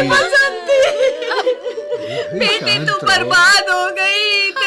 बसंती, अरे भाई बेटी शांत तू रहो। बर्बाद हो गई,